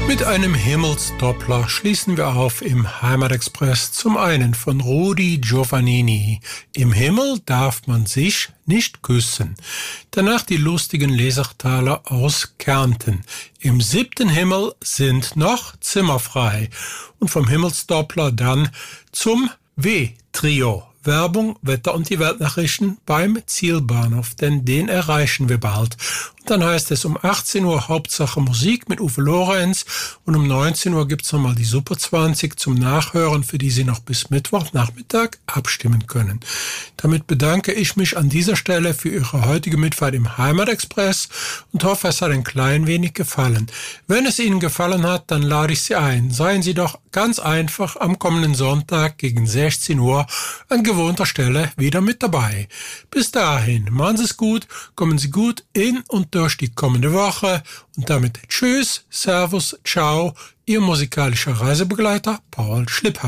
Mit einem Himmelsdoppler schließen wir auf im Heimatexpress, zum einen von Rudi Giovannini. Im Himmel darf man sich nicht küssen. Danach die lustigen Lesertaler aus Kärnten. Im 7. Himmel sind noch Zimmer frei. Und vom Himmelsdoppler dann zum W-Trio. Werbung, Wetter und die Weltnachrichten beim Zielbahnhof, denn den erreichen wir bald. Und dann heißt es um 18 Uhr Hauptsache Musik mit Uwe Lorenz und um 19 Uhr gibt's nochmal die Super 20 zum Nachhören, für die Sie noch bis Mittwochnachmittag abstimmen können. Damit bedanke ich mich an dieser Stelle für Ihre heutige Mitfahrt im Heimatexpress und hoffe, es hat ein klein wenig gefallen. Wenn es Ihnen gefallen hat, dann lade ich Sie ein. Seien Sie doch ganz einfach am kommenden Sonntag gegen 16 Uhr an gewohnter Stelle wieder mit dabei. Bis dahin, machen Sie es gut, kommen Sie gut in und durch die kommende Woche und damit tschüss, servus, ciao, Ihr musikalischer Reisebegleiter Paul Schlipphardt.